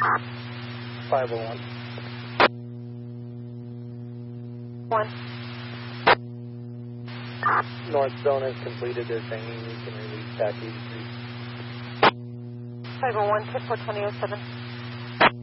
501. 1. North zone has completed their training. We can release back 83. 501, tip for 2007.